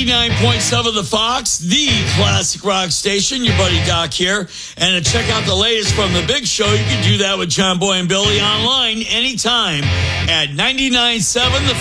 99.7 The Fox, the classic rock station. Your buddy Doc here. And to check out the latest from The Big Show, you can do that with John Boy and Billy online anytime at 99.7